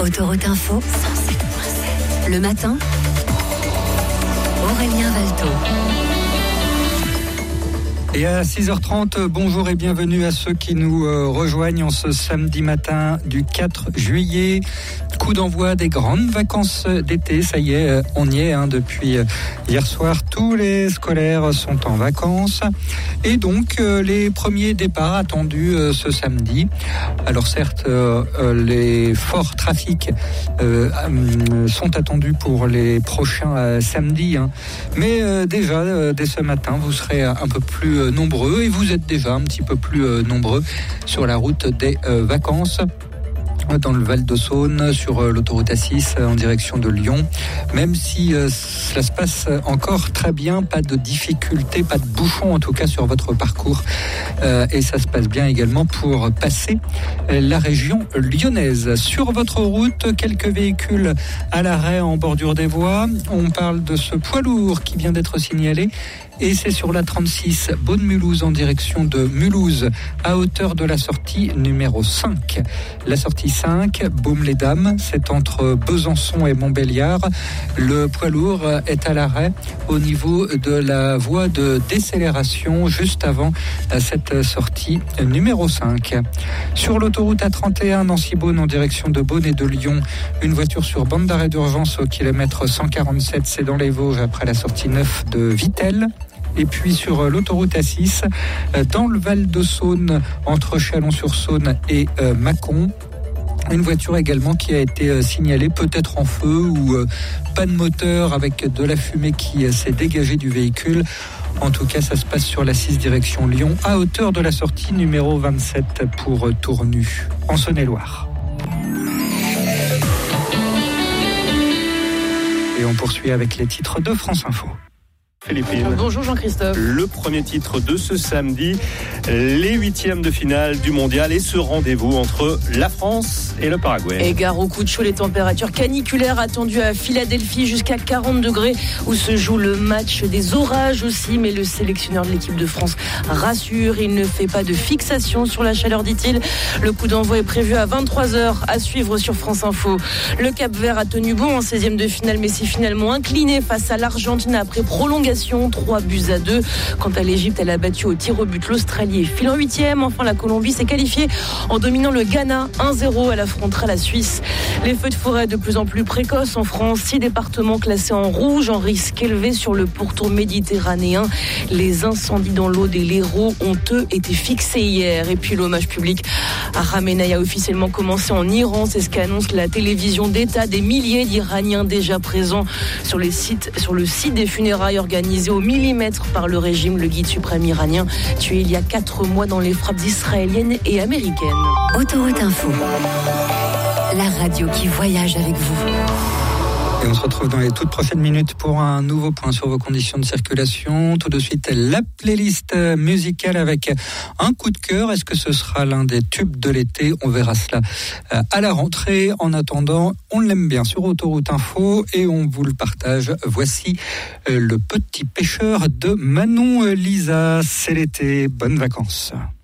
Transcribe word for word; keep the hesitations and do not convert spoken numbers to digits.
Autoroute Info, le matin, Aurélien Valto. Et à six heures trente, bonjour et bienvenue à ceux qui nous euh, rejoignent en ce samedi matin du quatre juillet. Coup d'envoi des grandes vacances d'été, ça y est, euh, on y est hein, depuis euh, hier soir. Tous les scolaires sont en vacances et donc euh, les premiers départs attendus euh, ce samedi. Alors certes, euh, euh, les forts trafics euh, euh, sont attendus pour les prochains euh, samedis, hein, mais euh, déjà euh, dès ce matin, vous serez un peu plus nombreux et vous êtes déjà un petit peu plus euh, nombreux sur la route des euh, vacances dans le Val-de-Saône, sur euh, l'autoroute A six euh, en direction de Lyon. Même si euh, cela se passe encore très bien, pas de difficultés, pas de bouchons en tout cas sur votre parcours. Euh, et ça se passe bien également pour passer euh, la région lyonnaise. Sur votre route, quelques véhicules à l'arrêt en bordure des voies. On parle de ce poids lourd qui vient d'être signalé. Et c'est sur la trente-six, Beaune-Mulhouse en direction de Mulhouse, à hauteur de la sortie numéro cinq. La sortie cinq, Baume-les-Dames, c'est entre Besançon et Montbéliard. Le poids lourd est à l'arrêt au niveau de la voie de décélération, juste avant cette sortie numéro cinq. Sur l'autoroute A trente et un, Nancy-Beaune en direction de Beaune et de Lyon, une voiture sur bande d'arrêt d'urgence au kilomètre cent quarante-sept, c'est dans les Vosges après la sortie neuf de Vittel. Et puis sur l'autoroute A six, dans le Val-de-Saône, entre Chalon-sur-Saône et euh, Mâcon, une voiture également qui a été euh, signalée peut-être en feu ou euh, panne moteur avec de la fumée qui euh, s'est dégagée du véhicule. En tout cas, ça se passe sur la six direction Lyon, à hauteur de la sortie numéro vingt-sept pour euh, Tournu, en Saône-et-Loire. Et on poursuit avec les titres de France Info. Philippine. Bonjour Jean-Christophe. Le premier titre de ce samedi, les huitièmes de finale du mondial et ce rendez-vous entre la France et le Paraguay. Et gare au coup de chaud, les températures caniculaires attendues à Philadelphie jusqu'à quarante degrés où se joue le match, des orages aussi, mais le sélectionneur de l'équipe de France rassure, il ne fait pas de fixation sur la chaleur, dit-il. Le coup d'envoi est prévu à vingt-trois heures à suivre sur France Info. Le Cap-Vert a tenu bon en seizième de finale, mais s'est finalement incliné face à l'Argentine après prolongation. trois buts à deux. Quant à l'Égypte, elle a battu au tir au but l'Australie et file en huitième. Enfin, la Colombie s'est qualifiée en dominant le Ghana un zéro. Elle affrontera la Suisse. Les feux de forêt de plus en plus précoces en France. Six départements classés en rouge, en risque élevé sur le pourtour méditerranéen. Les incendies dans l'Aude et l'Hérault ont eux été fixés hier. Et puis l'hommage public à Khamenei a officiellement commencé en Iran. C'est ce qu'annonce la télévision d'État. Des milliers d'Iraniens déjà présents sur les sites, sur le site des funérailles organisées organisé au millimètre par le régime, le guide suprême iranien, tué il y a quatre mois dans les frappes israéliennes et américaines. Autoroute Info, la radio qui voyage avec vous. Et on se retrouve dans les toutes prochaines minutes pour un nouveau point sur vos conditions de circulation. Tout de suite, la playlist musicale avec un coup de cœur. Est-ce que ce sera l'un des tubes de l'été ? On verra cela à la rentrée. En attendant, on l'aime bien sur Autoroute Info et on vous le partage. Voici Le Petit Pêcheur de Manon Lisa. C'est l'été. Bonnes vacances.